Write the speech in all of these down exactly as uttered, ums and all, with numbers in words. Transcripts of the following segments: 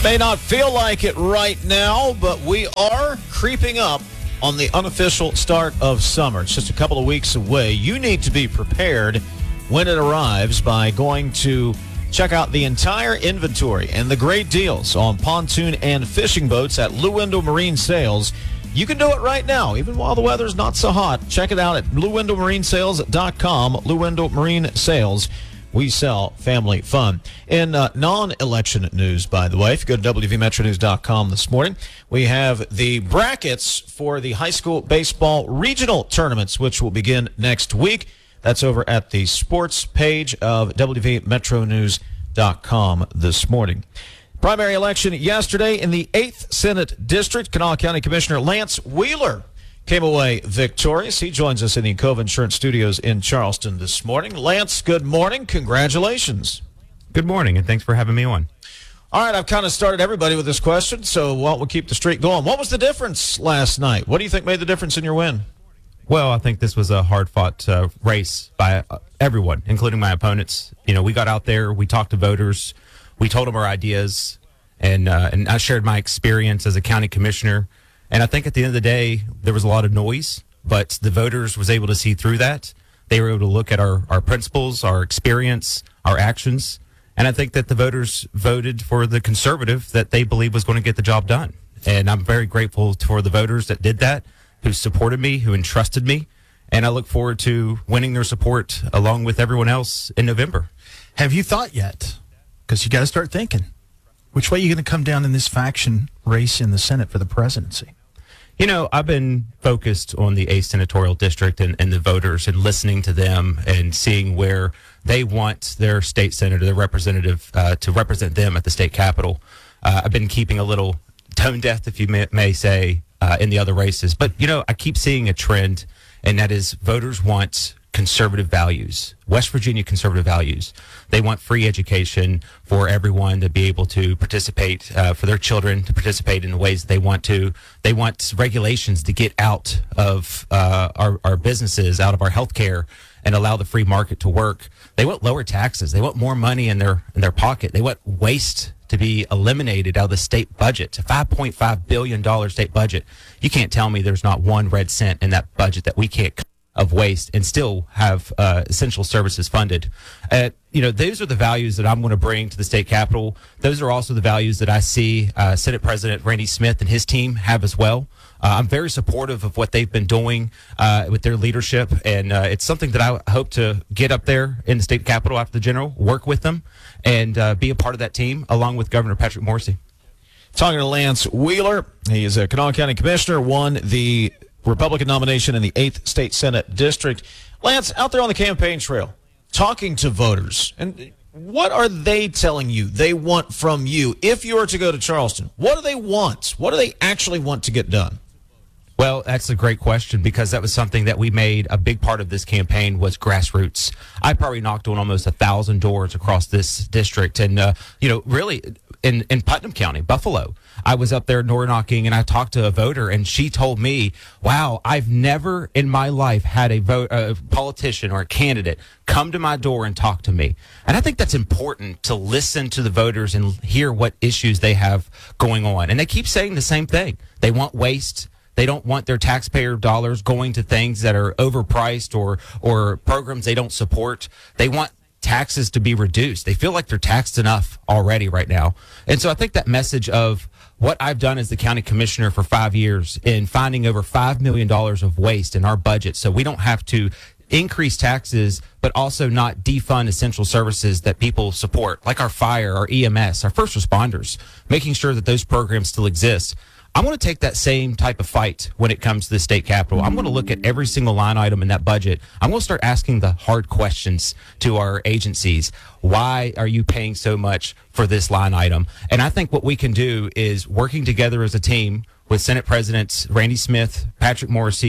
May not feel like it right now, but we are creeping up on the unofficial start of summer. It's just a couple of weeks away. You need to be prepared when it arrives by going to check out the entire inventory and the great deals on pontoon and fishing boats at Lewindow Marine Sales. You can do it right now, even while the weather's not so hot. Check it out at lewindow marine sales dot com. Lewindow Marine Sales. We sell family fun. In uh, non-election news, by the way, if you go to w v metro news dot com this morning, we have the brackets for the high school baseball regional tournaments, which will begin next week. That's over at the sports page of w v metro news dot com this morning. Primary election yesterday in the eighth Senate District. Kanawha County Commissioner Lance Wheeler came away victorious. He joins us in the Cove Insurance Studios in Charleston this morning. Lance, good morning. Congratulations. Good morning, and thanks for having me on. All right, I've kind of started everybody with this question, so why don't we keep the streak going? What was the difference last night? What do you think made the difference in your win? Well, I think this was a hard-fought uh, race by uh, everyone, including my opponents. You know, we got out there, we talked to voters, we told them our ideas, and uh, and I shared my experience as a county commissioner. And I think at the end of the day, there was a lot of noise, but the voters was able to see through that. They were able to look at our, our principles, our experience, our actions. And I think that the voters voted for the conservative that they believe was going to get the job done. And I'm very grateful for the voters that did that, who supported me, who entrusted me. And I look forward to winning their support along with everyone else in November. Have you thought yet? Because you got to start thinking. Which way are you going to come down in this faction race in the Senate for the presidency? You know, I've been focused on the eighth Senatorial District and, and the voters and listening to them and seeing where they want their state senator, their representative, uh, to represent them at the state capitol. Uh, I've been keeping a little tone deaf, if you may, may say, uh, in the other races. But, you know, I keep seeing a trend, and that is voters want conservative values, West Virginia conservative values. They want free education for everyone to be able to participate, uh, for their children to participate in the ways they want to. They want regulations to get out of uh, our, our businesses, out of our healthcare, and allow the free market to work. They want lower taxes. They want more money in their in their pocket. They want waste to be eliminated out of the state budget, a five point five billion dollars state budget. You can't tell me there's not one red cent in that budget that we can't cut of waste and still have uh, essential services funded. Uh, you know, those are the values that I'm going to bring to the state capitol. Those are also the values that I see uh, Senate President Randy Smith and his team have as well. Uh, I'm very supportive of what they've been doing uh, with their leadership, and uh, it's something that I hope to get up there in the state capitol after the general, work with them, and uh, be a part of that team along with Governor Patrick Morrisey. Talking to Lance Wheeler. He is a Kanawha County Commissioner, won the Republican nomination in the eighth State Senate District. Lance, out there on the campaign trail, talking to voters, and what are they telling you they want from you if you were to go to Charleston? What do they want? What do they actually want to get done? Well, that's a great question, because that was something that we made a big part of this campaign was grassroots. I probably knocked on almost a thousand doors across this district, and uh, you know, really in in Putnam County, Buffalo, I was up there door knocking, and I talked to a voter, and she told me, "Wow, I've never in my life had a vote, a politician or a candidate come to my door and talk to me." And I think that's important, to listen to the voters and hear what issues they have going on. And they keep saying the same thing. They want waste. They don't want their taxpayer dollars going to things that are overpriced or or programs they don't support. They want taxes to be reduced. They feel like they're taxed enough already right now. And so I think that message of what I've done as the county commissioner for five years in finding over five million dollars of waste in our budget so we don't have to increase taxes, but also not defund essential services that people support, like our fire, our E M S, our first responders, making sure that those programs still exist. I'm going to take that same type of fight when it comes to the state capitol. I'm going to look at every single line item in that budget. I'm going to start asking the hard questions to our agencies. Why are you paying so much for this line item? And I think what we can do is working together as a team with Senate Presidents Randy Smith, Patrick Morrisey,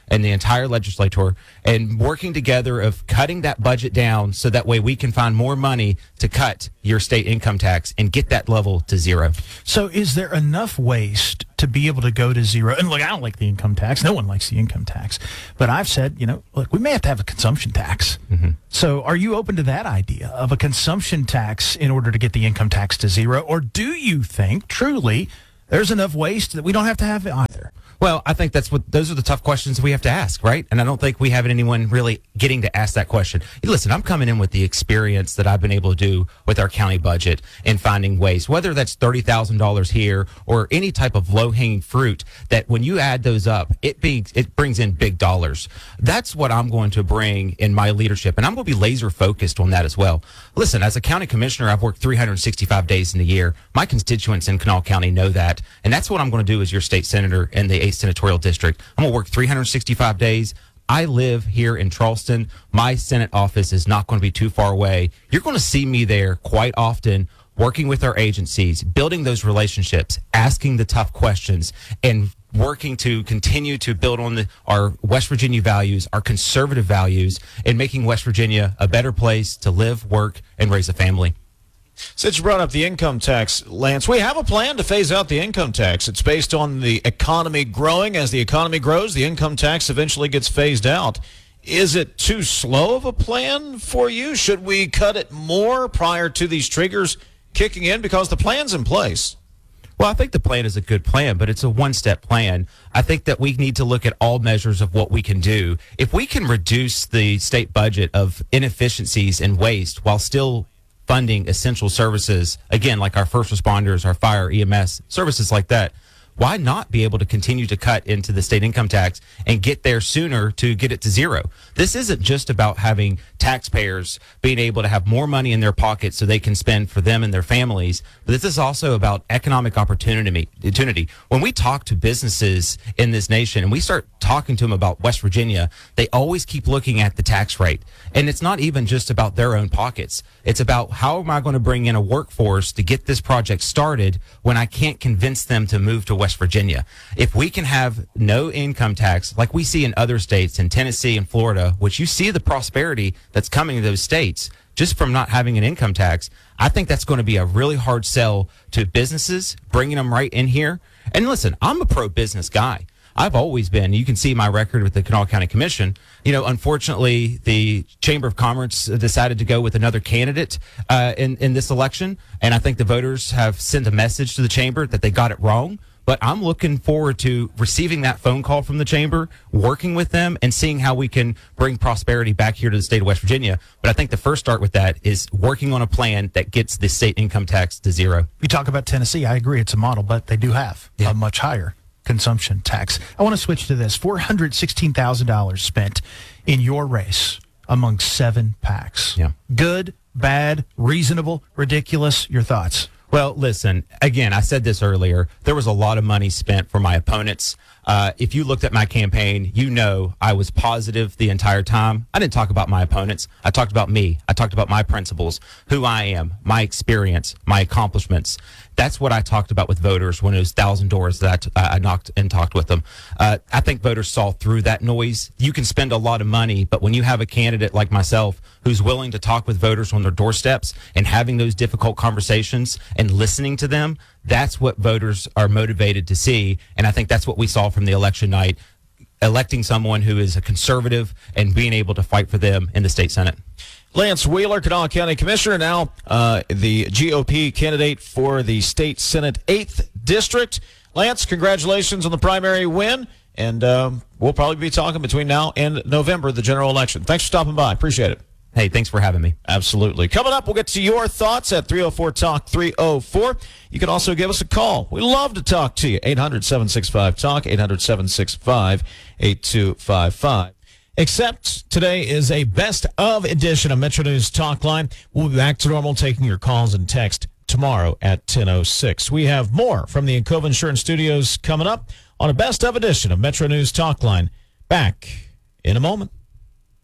and the entire legislature and working together of cutting that budget down so that way we can find more money to cut your state income tax and get that level to zero. So is there enough waste to be able to go to zero? And look, I don't like the income tax. No one likes the income tax. But I've said, you know, look, we may have to have a consumption tax. Mm-hmm. So are you open to that idea of a consumption tax in order to get the income tax to zero? Or do you think truly there's enough waste that we don't have to have it either? Well, I think that's what those are the tough questions we have to ask, right? And I don't think we have anyone really getting to ask that question. Listen, I'm coming in with the experience that I've been able to do with our county budget and finding ways, whether that's thirty thousand dollars here or any type of low-hanging fruit, that when you add those up, it be, it brings in big dollars. That's what I'm going to bring in my leadership, and I'm going to be laser focused on that as well. Listen, as a county commissioner, I've worked three hundred sixty-five days in the year. My constituents in Kanawha County know that, and that's what I'm going to do as your state senator in the eighth Senatorial District. I'm going to work three hundred sixty-five days. I live here in Charleston. My Senate office is not going to be too far away. You're going to see me there quite often, working with our agencies, building those relationships, asking the tough questions, and working to continue to build on the, our West Virginia values, our conservative values, and making West Virginia a better place to live, work, and raise a family. Since you brought up the income tax, Lance, we have a plan to phase out the income tax. It's based on the economy growing. As the economy grows, the income tax eventually gets phased out. Is it too slow of a plan for you? Should we cut it more prior to these triggers kicking in? Because the plan's in place. Well, I think the plan is a good plan, but it's a one-step plan. I think that we need to look at all measures of what we can do. If we can reduce the state budget of inefficiencies and waste while still funding essential services, again, like our first responders, our fire, E M S, services like that, why not be able to continue to cut into the state income tax and get there sooner to get it to zero? This isn't just about having taxpayers being able to have more money in their pockets so they can spend for them and their families, but this is also about economic opportunity. opportunity. When we talk to businesses in this nation and we start talking to them about West Virginia, they always keep looking at the tax rate. And it's not even just about their own pockets. It's about how am I going to bring in a workforce to get this project started when I can't convince them to move to West Virginia. If we can have no income tax like we see in other states, in Tennessee and Florida, which you see the prosperity that's coming to those states just from not having an income tax, I think that's going to be a really hard sell to businesses, bringing them right in here. And listen, I'm a pro-business guy. I've always been. You can see my record with the Kanawha County Commission. You know, unfortunately, the Chamber of Commerce decided to go with another candidate uh, in, in this election, and I think the voters have sent a message to the Chamber that they got it wrong. But I'm looking forward to receiving that phone call from the Chamber, working with them, and seeing how we can bring prosperity back here to the state of West Virginia. But I think the first start with that is working on a plan that gets the state income tax to zero. You talk about Tennessee. I agree it's a model, but they do have yeah. a much higher consumption tax. I want to switch to this. four hundred sixteen thousand dollars spent in your race among seven PACs. Yeah. Good, bad, reasonable, ridiculous. Your thoughts? Well, listen, again, I said this earlier. There was a lot of money spent for my opponents. Uh, if you looked at my campaign, you know I was positive the entire time. I didn't talk about my opponents. I talked about me. I talked about my principles, who I am, my experience, my accomplishments. That's what I talked about with voters when it was thousand doors that I knocked and talked with them. Uh, I think voters saw through that noise. You can spend a lot of money, but when you have a candidate like myself who's willing to talk with voters on their doorsteps and having those difficult conversations and listening to them, that's what voters are motivated to see. And I think that's what we saw from the election night, electing someone who is a conservative and being able to fight for them in the state Senate. Lance Wheeler, Kanawha County Commissioner, now uh, the G O P candidate for the state Senate eighth District. Lance, congratulations on the primary win, and um, we'll probably be talking between now and November, the general election. Thanks for stopping by. Appreciate it. Hey, thanks for having me. Absolutely. Coming up, we'll get to your thoughts at three oh four talk three oh four. You can also give us a call. We love to talk to you. eight hundred, seven six five, talk, eight hundred, seven six five, eight two five five. Except today is a best of edition of Metro News Talk Line. We'll be back to normal, taking your calls and text tomorrow at ten oh six. We have more from the Encova Insurance Studios coming up on a best of edition of Metro News Talk Line. Back in a moment.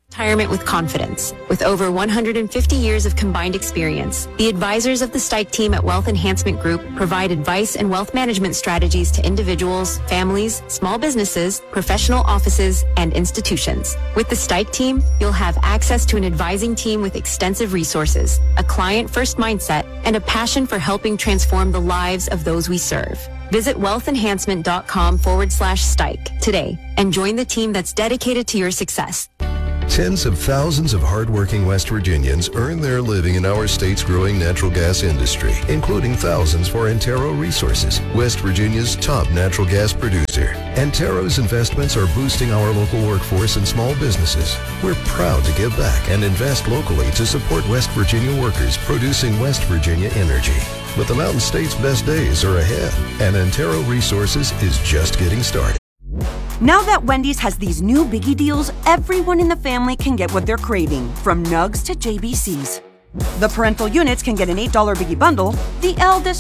Retirement with confidence. With over one hundred fifty years of combined experience, the advisors of the Stike team at Wealth Enhancement Group provide advice and wealth management strategies to individuals, families, small businesses, professional offices, and institutions. With the Stike team, you'll have access to an advising team with extensive resources, a client-first mindset, and a passion for helping transform the lives of those we serve. Visit wealthenhancement.com forward slash Stike today and join the team that's dedicated to your success. Tens of thousands of hardworking West Virginians earn their living in our state's growing natural gas industry, including thousands for Antero Resources, West Virginia's top natural gas producer. Antero's investments are boosting our local workforce and small businesses. We're proud to give back and invest locally to support West Virginia workers producing West Virginia energy. But the Mountain State's best days are ahead, and Antero Resources is just getting started. Now that Wendy's has these new biggie deals, everyone in the family can get what they're craving, from nugs to J B Cs. The parental units can get an eight dollar biggie bundle. The eldest